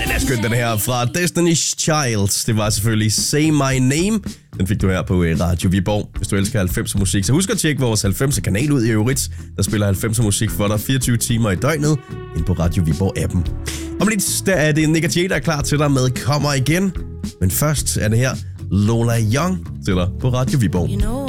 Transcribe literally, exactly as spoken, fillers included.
er skønt, den her fra Destiny's Child. Det var selvfølgelig Say My Name. Den fik du her på Radio Viborg. Hvis du elsker halvfemser musik, så husk at tjekke vores halvfemser kanal ud i øvrigt. Der spiller halvfemser musik for dig fireogtyve timer i døgnet ind på Radio Viborg-appen. Om lidt der er det Nick og Jay, der er klar til dig med Kommer Igen. Men først er det her Lola Young til dig på Radio Viborg. You know